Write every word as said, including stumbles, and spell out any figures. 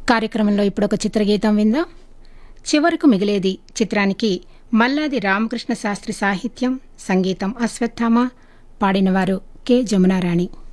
కార్యక్రమంలో ఇప్పుడు ఒక చిత్రగీతం విందాం. చివరకు మిగిలేది చిత్రానికి మల్లాది రామకృష్ణ శాస్త్రి సాహిత్యం, సంగీతం అశ్వత్థామ, పాడినవారు కె జమునారాణి.